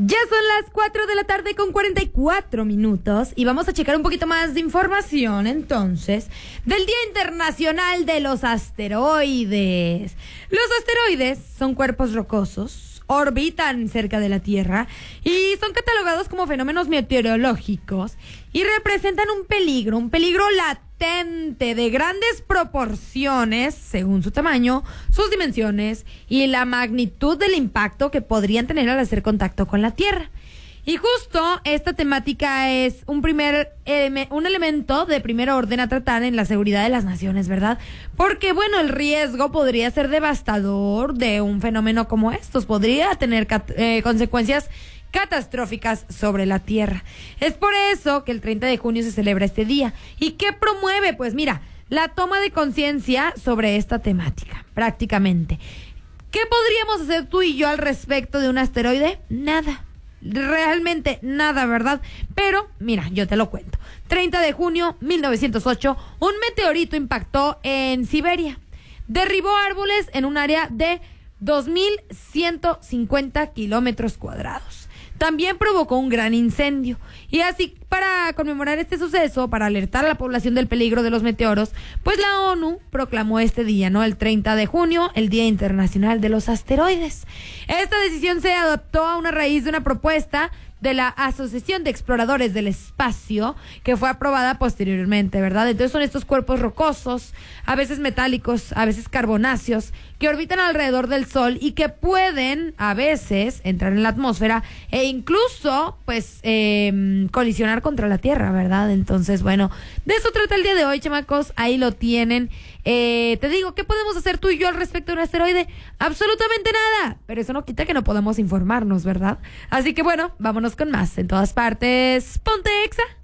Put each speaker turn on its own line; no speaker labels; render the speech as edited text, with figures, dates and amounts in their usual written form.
Ya son las 4 de la tarde con 44 minutos y vamos a checar un poquito más de información entonces del Día Internacional de los Asteroides. Los asteroides son cuerpos rocosos, orbitan cerca de la Tierra y son catalogados como fenómenos meteorológicos y representan un peligro latente de grandes proporciones según su tamaño, sus dimensiones y la magnitud del impacto que podrían tener al hacer contacto con la Tierra. Y justo esta temática es un elemento de primer orden a tratar en la seguridad de las naciones, ¿verdad? Porque, bueno, el riesgo podría ser devastador de un fenómeno como estos. Podría tener consecuencias catastróficas sobre la Tierra. Es por eso que el 30 de junio se celebra este día. ¿Y qué promueve? Pues mira, la toma de conciencia sobre esta temática, prácticamente. ¿Qué podríamos hacer tú y yo al respecto de un asteroide? Nada. Realmente nada, ¿verdad? Pero, mira, yo te lo cuento. 30 de junio 1908, un meteorito impactó en Siberia. Derribó árboles en un área de 2.150 kilómetros cuadrados. También provocó un gran incendio. Y así, para conmemorar este suceso, para alertar a la población del peligro de los meteoros, pues la ONU proclamó este día, ¿no? El 30 de junio, el Día Internacional de los Asteroides. Esta decisión se adoptó a una raíz de una propuesta de la Asociación de Exploradores del Espacio, que fue aprobada posteriormente, ¿verdad? Entonces son estos cuerpos rocosos, a veces metálicos, a veces carbonáceos, que orbitan alrededor del Sol y que pueden, a veces, entrar en la atmósfera e incluso, pues, colisionar contra la Tierra, ¿verdad? Entonces, bueno, de eso trata el día de hoy, chamacos, ahí lo tienen. Te digo, ¿qué podemos hacer tú y yo al respecto de un asteroide? Absolutamente nada, pero eso no quita que no podamos informarnos, ¿verdad? Así que bueno, vámonos con más. En todas partes, ponte Exa.